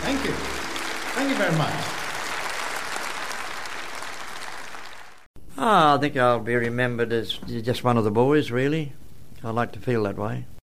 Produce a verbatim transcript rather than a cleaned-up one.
Thank you. Thank you very much. Oh, I think I'll be remembered as just one of the boys, really. I like to feel that way.